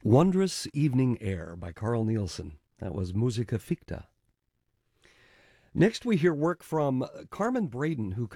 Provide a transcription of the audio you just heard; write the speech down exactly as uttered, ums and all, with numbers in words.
Wondrous Evening Air by Carl Nielsen. That was Musica Ficta. Next, we hear work from Carmen Braden, who